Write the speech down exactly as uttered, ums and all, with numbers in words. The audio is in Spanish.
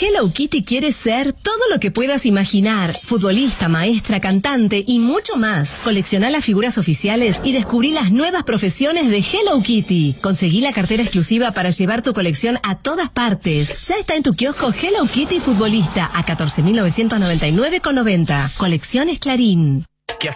Hello Kitty quiere ser todo lo que puedas imaginar. Futbolista, maestra, cantante y mucho más. Colecciona las figuras oficiales y descubrí las nuevas profesiones de Hello Kitty. Conseguí la cartera exclusiva para llevar tu colección a todas partes. Ya está en tu kiosco Hello Kitty Futbolista a catorce mil novecientos noventa y nueve con noventa. Colecciones Clarín.